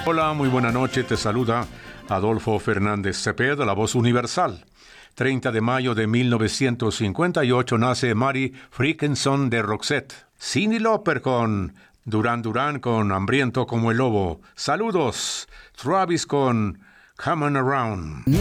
Hola, muy buena noche, te saluda Adolfo Fernández Cepeda, la voz universal. 30 de mayo de 1958 nace Mary Frickenson de Roxette. Cyndi Lauper con Duran Duran con Hambriento como el lobo. Saludos. Travis con Coming Around.